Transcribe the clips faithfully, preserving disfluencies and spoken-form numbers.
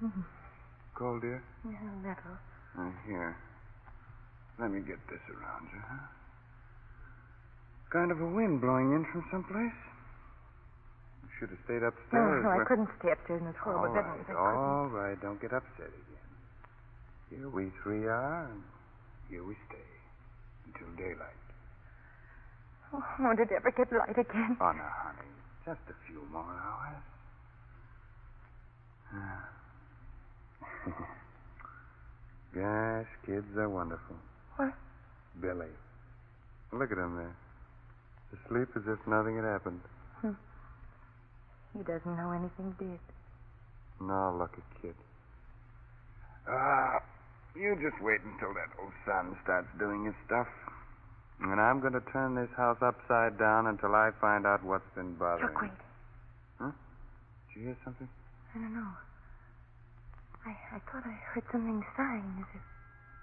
Mm. Cold, dear? Yeah, a little. Uh, here. Let me get this around you, huh? Kind of a wind blowing in from someplace. You should have stayed upstairs. No, no, where... I couldn't stay upstairs in this horrible all bedroom. right, all right. Don't get upset again. Here we three are, and here we stay until daylight. Oh, won't it ever get light again? Oh, now, honey, just a few more hours. Gosh, kids are wonderful. What? Billy. Look at him there. Asleep as if nothing had happened. Hmm. He doesn't know anything did. No, lucky kid. Ah, uh, you just wait until that old son starts doing his stuff. And I'm going to turn this house upside down until I find out what's been bothering Chuck, him. wait. Huh? Did you hear something? I don't know. I, I thought I heard something sighing as if...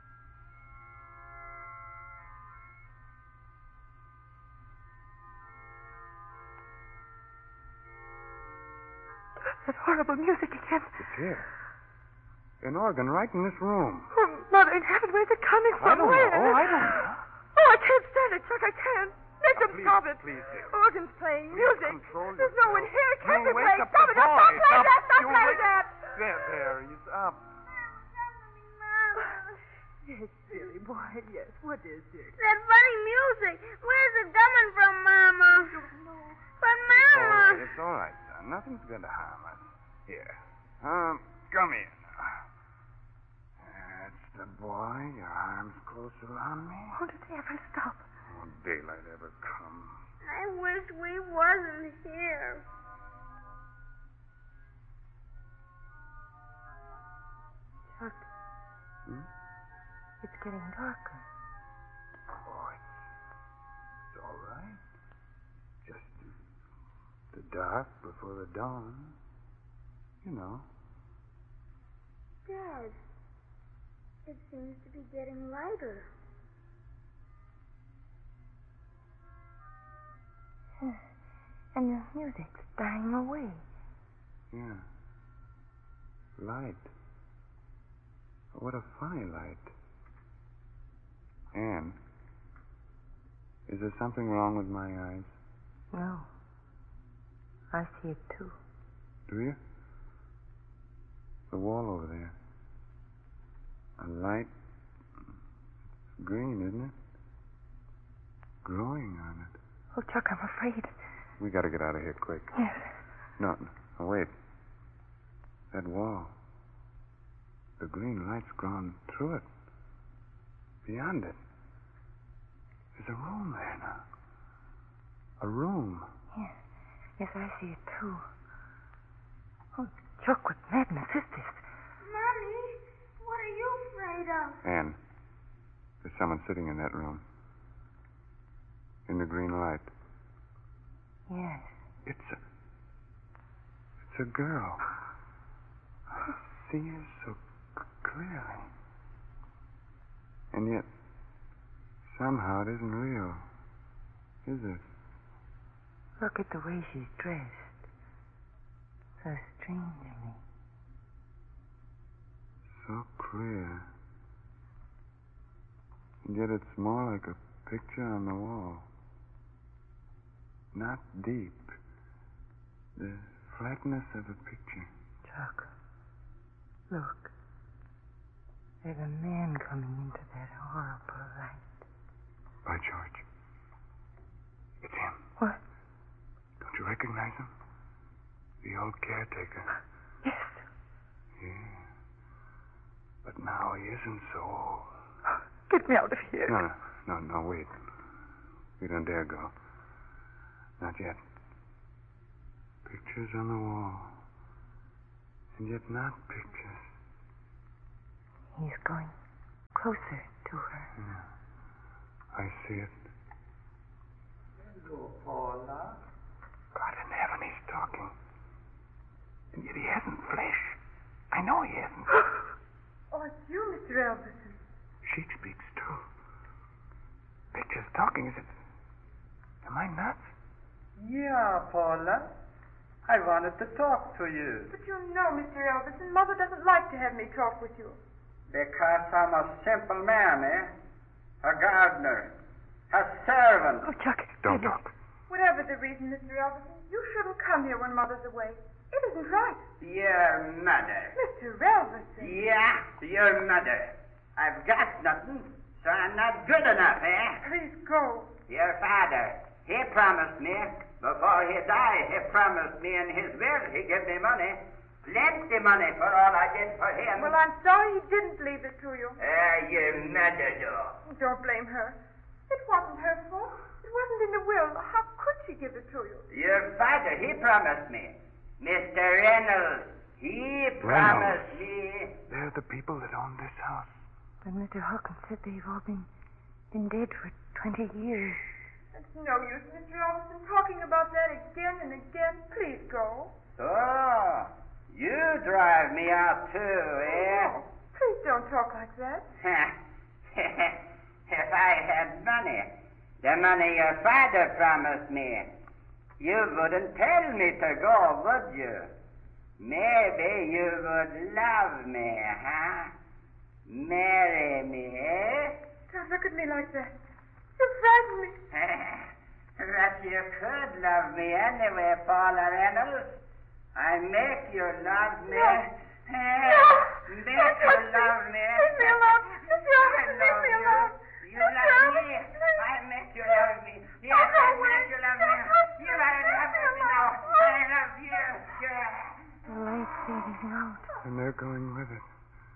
That horrible music again. It's here. An organ right in this room. Oh, Mother in heaven, where's it coming from? I don't Where? know. I don't know. Oh, I can't stand it, Chuck. I can't. Make them please, stop it. please, dear. Organ's playing Please music. control There's no one yourself. here. It can't No, be wake playing. up Stop the it. Stop boy. playing Stop. that. Stop You playing wake- that. There, there. He's up. Yes, silly boy. Yes. What is it? That funny music. Where's it coming from, Mama? I don't know. But, It's all Mama. right. It's all right, son. Nothing's going to harm us. Here. Um, come here now. That's the boy. Your arms close around me. Won't it ever stop? Won't daylight ever come? I wish we wasn't here. Chuck, Hmm? it's getting darker. Oh, it's, it's all right. Just the, the dark before the dawn. You know. Dad, it seems to be getting lighter. And the music's dying away. Yeah. Light. What a funny light. Anne, is there something wrong with my eyes? No. I see it too. Do you? The wall over there. A light. It's green, isn't it? Growing on it. Oh, Chuck, I'm afraid. We gotta get out of here quick. Yes. No, no, wait. That wall. The green light's gone through it. Beyond it. There's a room there now. A room. Yes. Yes, I see it too. Oh, Chuck, what madness is this? Mommy, what are you afraid of? Anne, there's someone sitting in that room. In the green light. Yes. It's a... It's a girl. I see her so c- clearly. And yet, somehow it isn't real. Is it? Look at the way she's dressed. So strangely. So clear. And yet it's more like a picture on the wall. Not deep. The flatness of a picture. Chuck, look. There's a man coming into that horrible light. By George. It's him. What? Don't you recognize him? The old caretaker. Yes. Yeah. But now he isn't so old. Get me out of here. No, no, no, no, wait. We don't dare go. Not yet. Pictures on the wall. And yet not pictures. He's going closer to her. Yeah. I see it. Hello, Paula. God in heaven, he's talking. And yet he hasn't flesh. I know he hasn't. Oh, it's you, Mister Elverson. She speaks too. Pictures talking. Is it... Am I nuts? Yeah, Paula. I wanted to talk to you. But you know, Mister Elvison, Mother doesn't like to have me talk with you. Because I'm a simple man, eh? A gardener. A servant. Oh, Chuck. Don't Billy. talk. Whatever the reason, Mister Elvison, you shouldn't come here when Mother's away. It isn't right. Your mother. Mister Elvison. Yeah, your mother. I've got nothing, so I'm not good enough, eh? Please go. Your father, he promised me, before he died, he promised me in his will he give me money. Plenty money for all I did for him. Well, I'm sorry he didn't leave it to you. Ah, your mother, though. Don't blame her. It wasn't her fault. It wasn't in the will. How could she give it to you? Your father, he promised me. Mister Reynolds, he promised me. They're the people that own this house. But Mister Hawkins said they've all been, been dead for twenty years. It's no use, Mister Elvison, talking about that again and again. Please go. So, you drive me out too, eh? Oh, please don't talk like that. If I had money, the money your father promised me, you wouldn't tell me to go, would you? Maybe you would love me, huh? Marry me, eh? Don't look at me like that. You frighten me. But you could love me anyway, Paula Reynolds. I make you love me. No. Make you love me. Leave me alone. Mister Elvison, leave me alone. You love me. I make you love me. Yes, I make you love me. You are in love with me now. I love you. Yeah. The light's fading out. And they're going with it.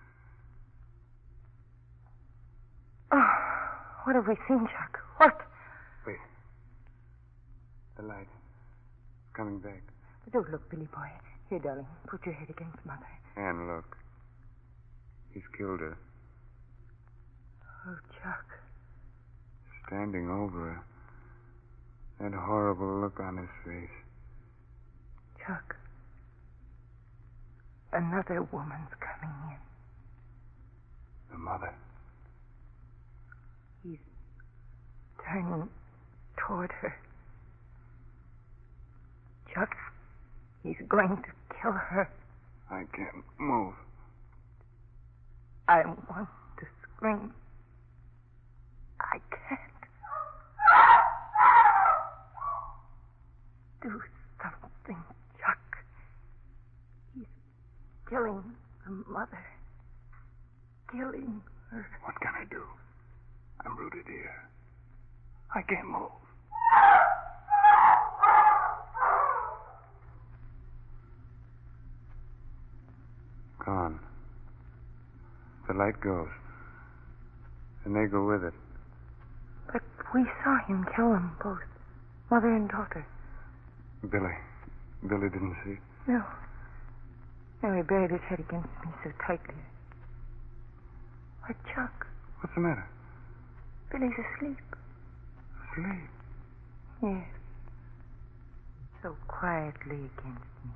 Oh, what have we seen, Chuck? What? Wait. The light. It's coming back. Don't look, Billy boy. Here, darling, put your head against Mother. And look. He's killed her. Oh, Chuck. Standing over her. That horrible look on his face. Chuck. Another woman's coming in. The mother. He's turning toward her. Chuck, he's going to kill her. I can't move. I want to scream. I can't. Do something, Chuck. He's killing the mother. Killing her. What can I do? I'm rooted here. I can't move. Gone. The light goes. And they go with it. But we saw him kill them both. Mother and daughter. Billy. Billy didn't see. No. No, he buried his head against me so tightly. Why, Chuck, What's the matter? Billy's asleep. Asleep. Yes. So quietly against me.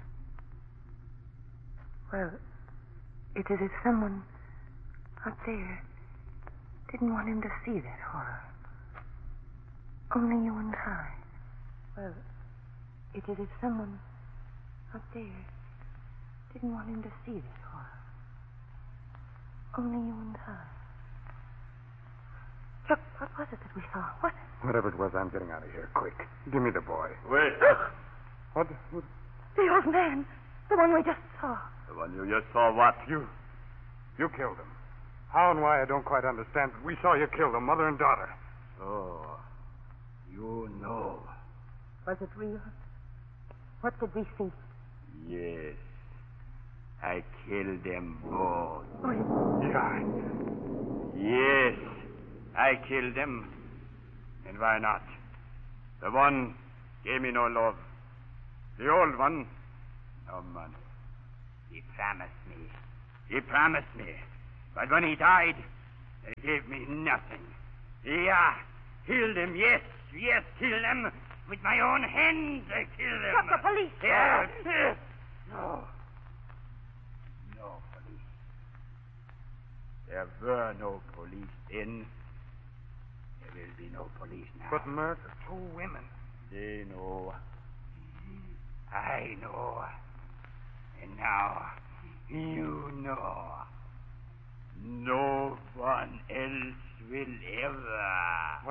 Well, it is as if someone out there didn't want him to see that horror. Only you and I. Well, it is as if someone out there didn't want him to see that horror. Only you and I. Chuck, what was it that we saw? What? Whatever it was, I'm getting out of here. Quick. Give me the boy. Wait. What? what? The old man. The one we just saw. The one you just saw, what? You. You killed him. How and why, I don't quite understand, but we saw you kill them, mother and daughter. So, you know. Was it real? What did we see? Yes. I killed them both. Yeah. Yes. I killed them. And why not? The one gave me no love. The old one, no money. He promised me. He promised me. But when he died, he gave me nothing. Yeah, killed him, yes, yes, killed them. With my own hands, I killed them. Stop the police. Yes. No. No police. There were no police then. There will be no police now. But murder two women. They know. I know. And now you know. No one else will ever.